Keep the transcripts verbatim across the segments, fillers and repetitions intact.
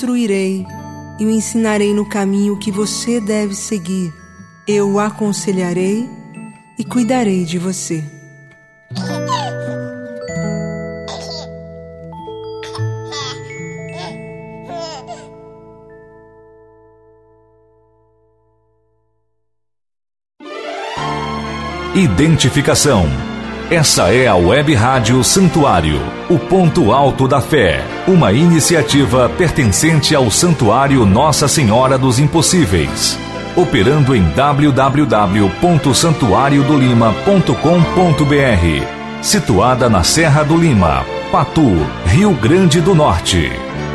instruirei e o ensinarei no caminho que você deve seguir. Eu o aconselharei e cuidarei de você. Identificação. Essa é a Web Rádio Santuário, o ponto alto da fé, uma iniciativa pertencente ao Santuário Nossa Senhora dos Impossíveis, operando em w w w ponto santuário do lima ponto com ponto b r, situada na Serra do Lima, Patu, Rio Grande do Norte.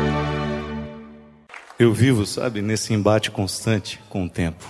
Eu vivo, sabe, nesse embate constante com o tempo.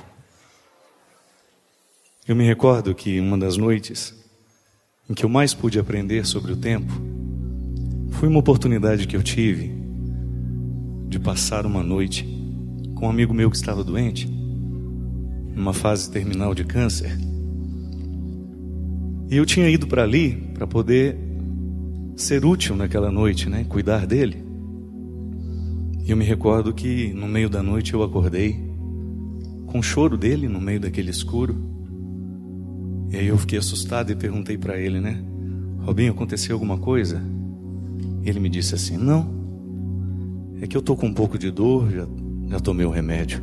Eu me recordo que uma das noites em que eu mais pude aprender sobre o tempo foi uma oportunidade que eu tive de passar uma noite com um amigo meu que estava doente, numa fase terminal de câncer. E eu tinha ido para ali para poder ser útil naquela noite, né? Cuidar dele. E eu me recordo que no meio da noite eu acordei com o choro dele no meio daquele escuro. E aí eu fiquei assustado e perguntei para ele, né? Robinho, aconteceu alguma coisa? E ele me disse assim, não, é que eu tô com um pouco de dor, já, já tomei o remédio.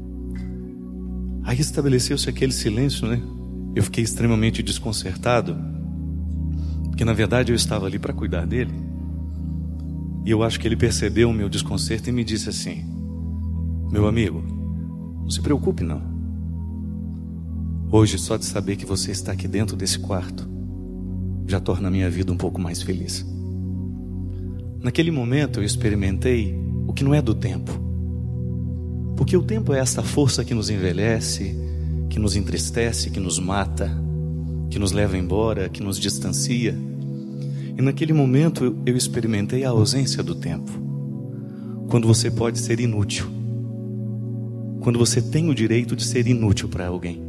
Aí estabeleceu-se aquele silêncio, né? Eu fiquei extremamente desconcertado, porque na verdade eu estava ali para cuidar dele. E eu acho que ele percebeu o meu desconcerto e me disse assim, meu amigo, não se preocupe não. Hoje, só de saber que você está aqui dentro desse quarto, já torna a minha vida um pouco mais feliz. Naquele momento eu experimentei o que não é do tempo. Porque o tempo é essa força que nos envelhece, que nos entristece, que nos mata, que nos leva embora, que nos distancia. E naquele momento eu experimentei a ausência do tempo. Quando você pode ser inútil. Quando você tem o direito de ser inútil para alguém.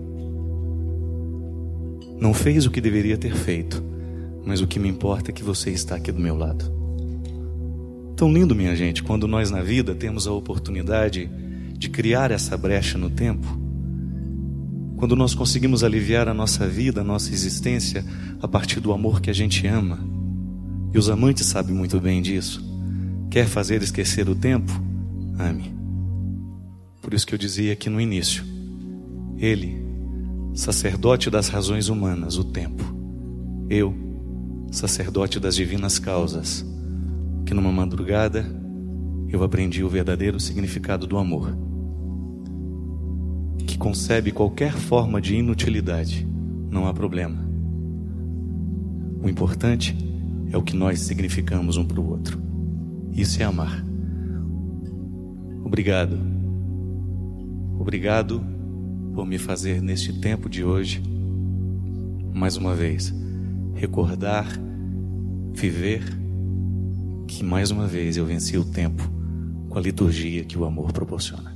Não fez o que deveria ter feito, mas o que me importa é que você está aqui do meu lado. Tão lindo, minha gente, quando nós na vida temos a oportunidade de criar essa brecha no tempo, quando nós conseguimos aliviar a nossa vida, a nossa existência, a partir do amor que a gente ama. E os amantes sabem muito bem disso. Quer fazer esquecer o tempo? Ame. Por isso que eu dizia aqui no início, ele, sacerdote das razões humanas, o tempo. Eu, sacerdote das divinas causas, que numa madrugada eu aprendi o verdadeiro significado do amor, que concebe qualquer forma de inutilidade. Não há problema. O importante é o que nós significamos um para o outro. Isso é amar. Obrigado. Obrigado por me fazer neste tempo de hoje, mais uma vez, recordar, viver, que mais uma vez eu venci o tempo com a liturgia que o amor proporciona.